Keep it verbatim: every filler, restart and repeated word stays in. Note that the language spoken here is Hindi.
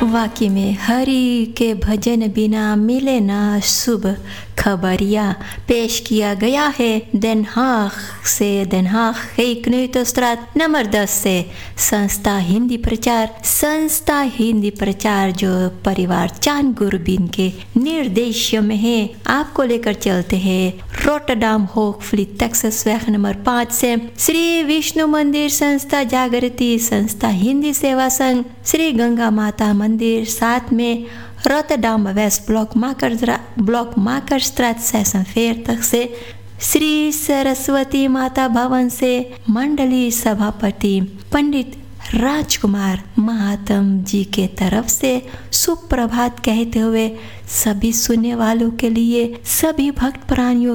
वाकई में हरि के भजन बिना मिले ना शुभ खबरिया पेश किया गया है Den Haag से Den Haag Geknutenstraat नंबर दस से संस्था हिंदी प्रचार संस्था हिंदी प्रचार जो परिवार चांद गुरबिन के निर्देशन में है आपको लेकर चलते हैं रोटरडाम होपफुली टेक्सास वैग नंबर पाँच से श्री विष्णु मंदिर संस्था जागृति संस्था हिंदी सेवा संघ श्री गंगा माता मंदिर साथ में रोटरडाम west block माकर block माकरस्ट्रात session fair तक से श्री सरस्वती माता भवन से मंडली सभापति पंडित राजकुमार महात्म जी के तरफ से सुप्रभात कहते हुए सभी सुनने वालों के लिए सभी भक्त प्राणियों